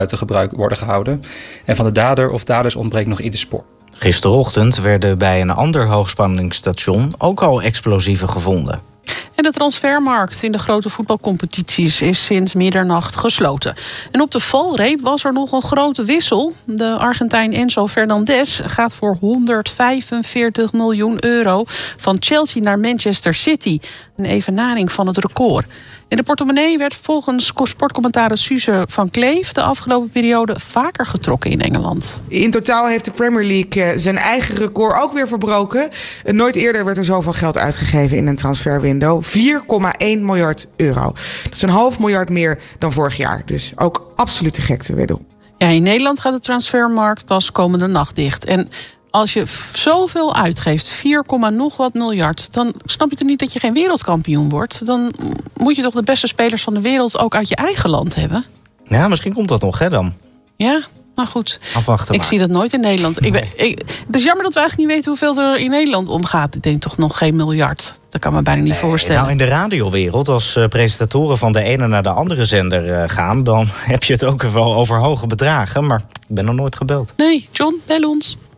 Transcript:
buiten gebruik worden gehouden. En van de dader of daders ontbreekt nog ieder spoor. Gisterochtend werden bij een ander hoogspanningsstation ook al explosieven gevonden. En de transfermarkt in de grote voetbalcompetities is sinds middernacht gesloten. En op de valreep was er nog een grote wissel. De Argentijn Enzo Fernandez gaat voor 145 miljoen euro van Chelsea naar Manchester City. Een evenaring van het record. En de portemonnee werd volgens sportcommissaris Suze van Kleef de afgelopen periode vaker getrokken in Engeland. In totaal heeft de Premier League zijn eigen record ook weer verbroken. Nooit eerder werd er zoveel geld uitgegeven in een transferwindow. 4,1 miljard euro. Dat is $500 miljoen meer dan vorig jaar. Dus ook absoluut de gekte wederom. Ja, in Nederland gaat de transfermarkt pas komende nacht dicht. En als je zoveel uitgeeft, 4, nog wat miljard... dan snap je toch niet dat je geen wereldkampioen wordt? Dan moet je toch de beste spelers van de wereld ook uit je eigen land hebben? Ja, misschien komt dat nog, hè, dan. Ja, nou goed. Afwachten Ik zie dat nooit in Nederland. Het is jammer dat we eigenlijk niet weten hoeveel er in Nederland omgaat. Ik denk toch nog geen miljard. Dat kan me bijna niet voorstellen. Nou, in de radiowereld, als presentatoren van de ene naar de andere zender gaan... dan heb je het ook wel over hoge bedragen, maar ik ben nog nooit gebeld. Nee, John, bel ons.